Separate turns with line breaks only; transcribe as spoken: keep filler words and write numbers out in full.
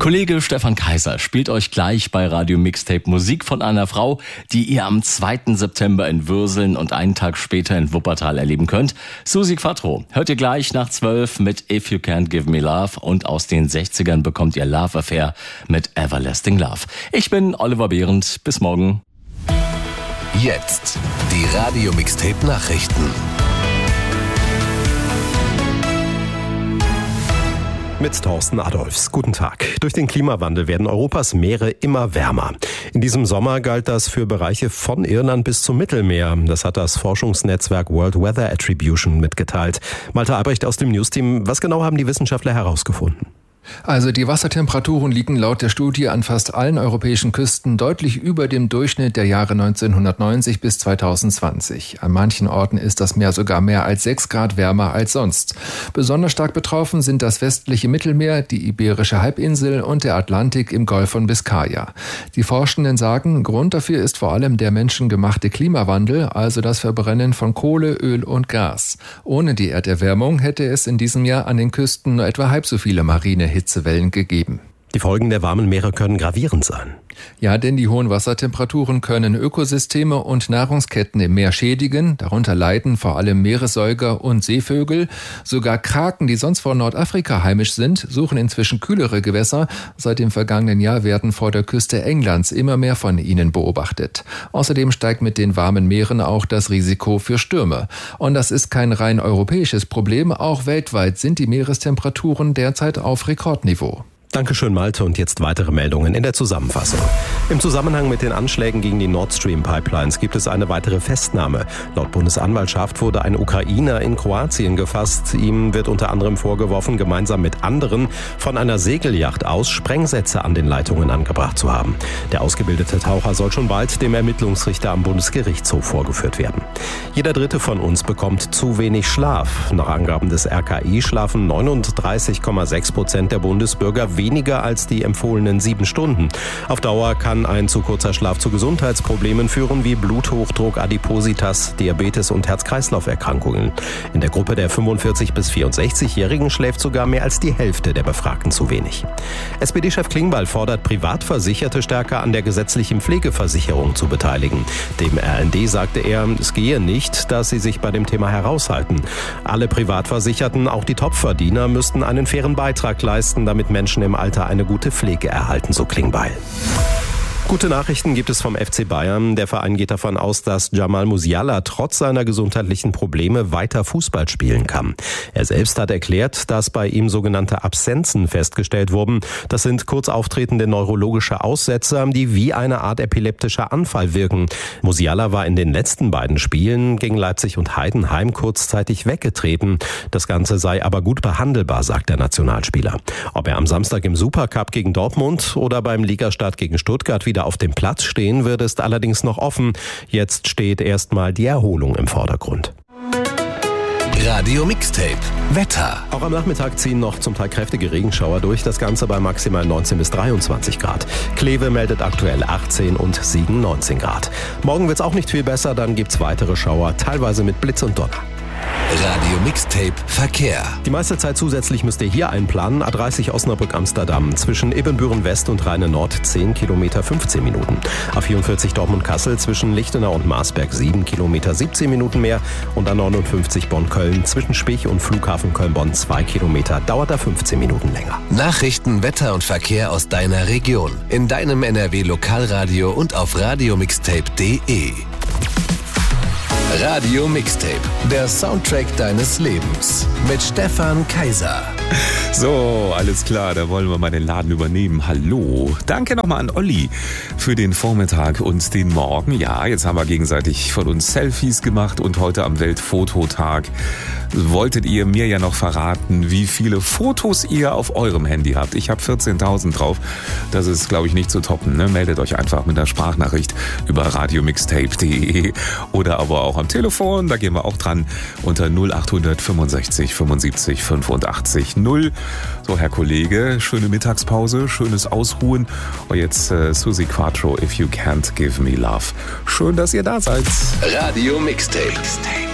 Kollege Stefan Kaiser spielt euch gleich bei Radio Mixtape Musik von einer Frau, die ihr am zweiten September in Würseln und einen Tag später in Wuppertal erleben könnt. Suzi Quatro hört ihr gleich nach zwölf mit If You Can't Give Me Love und aus den sechzigern bekommt ihr Love Affair mit Everlasting Love. Ich bin Oliver Behrendt. Bis morgen.
Jetzt die Radio Mixtape Nachrichten.
Mit Thorsten Adolfs. Guten Tag. Durch den Klimawandel werden Europas Meere immer wärmer. In diesem Sommer galt das für Bereiche von Irland bis zum Mittelmeer. Das hat das Forschungsnetzwerk World Weather Attribution mitgeteilt. Malte Albrecht aus dem Newsteam. Was genau haben die Wissenschaftler herausgefunden?
Also die Wassertemperaturen liegen laut der Studie an fast allen europäischen Küsten deutlich über dem Durchschnitt der Jahre neunzehnhundertneunzig bis zweitausendzwanzig. An manchen Orten ist das Meer sogar mehr als sechs Grad wärmer als sonst. Besonders stark betroffen sind das westliche Mittelmeer, die Iberische Halbinsel und der Atlantik im Golf von Biskaya. Die Forschenden sagen, Grund dafür ist vor allem der menschengemachte Klimawandel, also das Verbrennen von Kohle, Öl und Gas. Ohne die Erderwärmung hätte es in diesem Jahr an den Küsten nur etwa halb so viele marine Hitzewellen gegeben.
Die Folgen der warmen Meere können gravierend sein.
Ja, denn die hohen Wassertemperaturen können Ökosysteme und Nahrungsketten im Meer schädigen. Darunter leiden vor allem Meeressäuger und Seevögel. Sogar Kraken, die sonst vor Nordafrika heimisch sind, suchen inzwischen kühlere Gewässer. Seit dem vergangenen Jahr werden vor der Küste Englands immer mehr von ihnen beobachtet. Außerdem steigt mit den warmen Meeren auch das Risiko für Stürme. Und das ist kein rein europäisches Problem. Auch weltweit sind die Meerestemperaturen derzeit auf Rekordniveau.
Dankeschön, Malte. Und jetzt weitere Meldungen in der Zusammenfassung. Im Zusammenhang mit den Anschlägen gegen die Nord Stream Pipelines gibt es eine weitere Festnahme. Laut Bundesanwaltschaft wurde ein Ukrainer in Kroatien gefasst. Ihm wird unter anderem vorgeworfen, gemeinsam mit anderen von einer Segelyacht aus Sprengsätze an den Leitungen angebracht zu haben. Der ausgebildete Taucher soll schon bald dem Ermittlungsrichter am Bundesgerichtshof vorgeführt werden. Jeder Dritte von uns bekommt zu wenig Schlaf. Nach Angaben des R K I schlafen neununddreißig Komma sechs Prozent der Bundesbürger weniger als die empfohlenen sieben Stunden. Auf Dauer kann ein zu kurzer Schlaf zu Gesundheitsproblemen führen wie Bluthochdruck, Adipositas, Diabetes und Herz-Kreislauf-Erkrankungen. In der Gruppe der fünfundvierzig- bis vierundsechzigjährigen schläft sogar mehr als die Hälfte der Befragten zu wenig. S P D-Chef Klingbeil fordert Privatversicherte stärker an der gesetzlichen Pflegeversicherung zu beteiligen. Dem R N D sagte er, es gehe nicht, dass sie sich bei dem Thema heraushalten. Alle Privatversicherten, auch die Topverdiener, müssten einen fairen Beitrag leisten, damit Menschen im Alter eine gute Pflege erhalten, so Klingbeil. Gute Nachrichten gibt es vom F C Bayern. Der Verein geht davon aus, dass Jamal Musiala trotz seiner gesundheitlichen Probleme weiter Fußball spielen kann. Er selbst hat erklärt, dass bei ihm sogenannte Absenzen festgestellt wurden. Das sind kurz auftretende neurologische Aussetzer, die wie eine Art epileptischer Anfall wirken. Musiala war in den letzten beiden Spielen gegen Leipzig und Heidenheim kurzzeitig weggetreten. Das Ganze sei aber gut behandelbar, sagt der Nationalspieler. Ob er am Samstag im Supercup gegen Dortmund oder beim Ligastart gegen Stuttgart wieder auf dem Platz stehen wird, ist allerdings noch offen. Jetzt steht erstmal die Erholung im Vordergrund.
Radio Mixtape Wetter.
Auch am Nachmittag ziehen noch zum Teil kräftige Regenschauer durch. Das Ganze bei maximal neunzehn bis dreiundzwanzig Grad. Kleve meldet aktuell achtzehn und Siegen neunzehn Grad. Morgen wird's auch nicht viel besser, dann gibt's weitere Schauer, teilweise mit Blitz und Donner.
Radio Mixtape Verkehr.
Die meiste Zeit zusätzlich müsst ihr hier einplanen. A dreißig Osnabrück-Amsterdam zwischen Ibbenbüren West und Rheine Nord zehn Kilometer fünfzehn Minuten. A vierundvierzig Dortmund-Kassel zwischen Lichtenau und Marsberg sieben Kilometer siebzehn Minuten mehr. Und A neunundfünfzig Bonn-Köln zwischen Spich und Flughafen Köln-Bonn zwei Kilometer. Dauert da fünfzehn Minuten länger.
Nachrichten, Wetter und Verkehr aus deiner Region. In deinem N R W Lokalradio und auf radiomixtape punkt de. Radio Mixtape, der Soundtrack deines Lebens mit Stefan Kaiser.
So, alles klar, da wollen wir mal den Laden übernehmen. Hallo. Danke nochmal an Olli für den Vormittag und den Morgen. Ja, jetzt haben wir gegenseitig von uns Selfies gemacht und heute am Weltfototag wolltet ihr mir ja noch verraten, wie viele Fotos ihr auf eurem Handy habt. Ich habe vierzehntausend drauf. Das ist, glaube ich, nicht zu toppen. Ne? Meldet euch einfach mit einer Sprachnachricht über radiomixtape punkt de oder aber auch am Telefon. Da gehen wir auch dran unter null acht fünfundsechzig fünfundsiebzig fünfundachtzig null. So, Herr Kollege, schöne Mittagspause, schönes Ausruhen. Und jetzt äh, Suzi Quatro, If You Can't Give Me Love. Schön, dass ihr da seid.
Radio Mixtape.